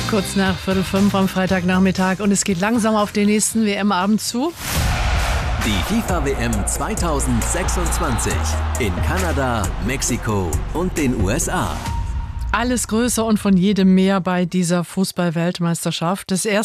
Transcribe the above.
Kurz nach 4:45 am Freitagnachmittag und es geht langsam auf den nächsten WM-Abend zu. Die FIFA-WM 2026 in Kanada, Mexiko und den USA. Alles größer und von jedem mehr bei dieser Fußball-Weltmeisterschaft. Das erste